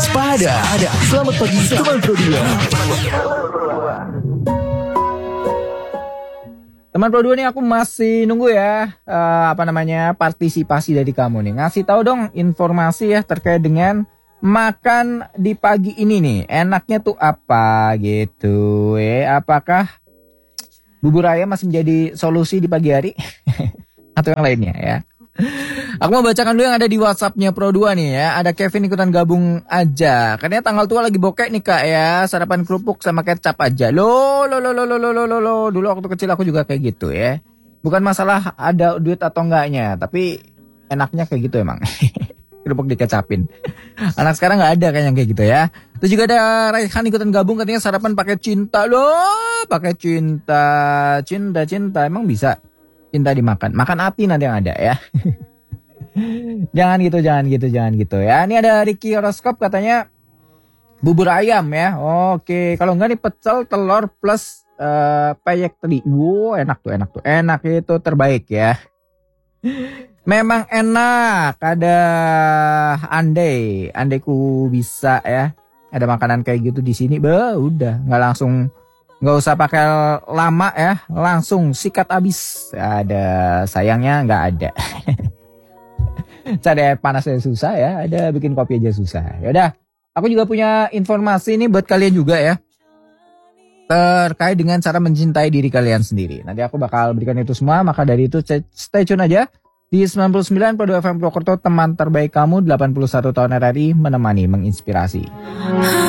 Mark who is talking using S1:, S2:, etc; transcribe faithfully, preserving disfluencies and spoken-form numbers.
S1: Waspada. Selamat pagi teman Pro dua.
S2: Teman Pro dua nih, aku masih nunggu ya uh, apa namanya partisipasi dari kamu nih. Ngasih tahu dong informasi ya terkait dengan makan di pagi ini nih. Enaknya tuh apa gitu eh apakah bubur ayam masih menjadi solusi di pagi hari atau yang lainnya ya. Aku mau bacakan dulu yang ada di WhatsAppnya Pro dua nih ya. Ada Kevin ikutan gabung aja. Katanya tanggal tua lagi bokek nih kak ya. Sarapan kerupuk sama kecap aja. Loh, loh, loh, loh, loh, loh, loh, loh. Dulu waktu kecil aku juga kayak gitu ya. Bukan masalah ada duit atau enggaknya. Tapi enaknya kayak gitu emang. Kerupuk dikecapin. Anak sekarang gak ada kayaknya kayak gitu ya. Terus juga ada Raihan ikutan gabung. Katanya sarapan pakai cinta. Loh, pakai cinta. Cinta, cinta. Emang bisa? Cinta dimakan. Makan hati nanti yang ada ya. Jangan gitu, jangan gitu, jangan gitu ya. Ini ada Ricky Horoskop katanya bubur ayam ya. Oke, kalau enggak nih pecel telur plus uh, peyek teri. Wow, enak tuh, enak tuh. Enak itu terbaik ya. Memang enak. Ada andai, andaiku bisa ya. Ada makanan kayak gitu di sini. Bah, udah nggak langsung. Nggak usah pakai lama ya, langsung sikat abis. Ada sayangnya nggak ada. Cari air panas aja susah ya, ada bikin kopi aja susah. Yaudah, aku juga punya informasi nih buat kalian juga ya. Terkait dengan cara mencintai diri kalian sendiri. Nanti aku bakal berikan itu semua, maka dari itu stay tune aja. Di sembilan puluh sembilan koma dua F M Purwokerto, teman terbaik kamu, delapan puluh satu tahun R R I, menemani, menginspirasi.